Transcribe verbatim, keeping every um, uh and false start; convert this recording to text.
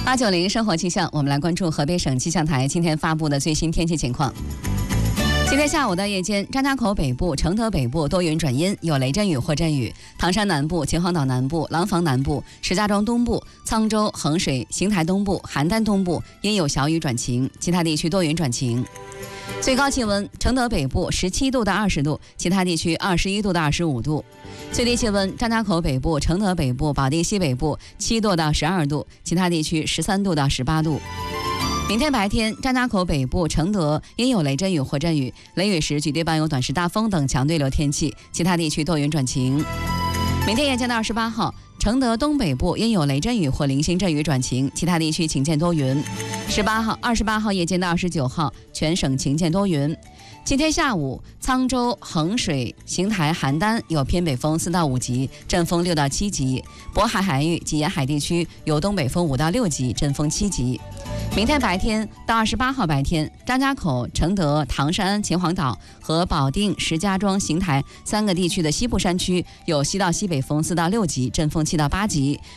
八九零生活气象，我们来关注河北省气象台今天发布的最新天气情况。今天下午到夜间，张家口北部、承德北部多云转阴，有雷阵雨或阵雨；唐山南部、秦皇岛南部、廊坊南部、石家庄东部、沧州、衡水、邢台东部、邯郸东部阴有小雨转晴，其他地区多云转晴。最高气温，承德北部十七度到二十度，其他地区二十一度到二十五度。最低气温，张家口北部、承德北部、保定西北部七度到十二度，其他地区十三度到十八度。明天白天，张家口北部、承德阴有雷阵雨或阵雨，雷雨时局地伴有短时大风等强对流天气，其他地区多云转晴。明天夜间到二十八号，承德东北部阴有雷阵雨或零星阵雨转晴，其他地区晴间多云。十八号、二十八号夜间到二十九号，全省晴间多云。今天下午，沧州、衡水、邢台、邯郸有偏北风四到五级，阵风六到七级；渤海海域及沿海地区有东北风五到六级，阵风七级。明天白天到二十八号白天，张家口、承德、唐山、秦皇岛和保定、石家庄、邢台三个地区的西部山区有西到西北风四到六级，阵风七到八级；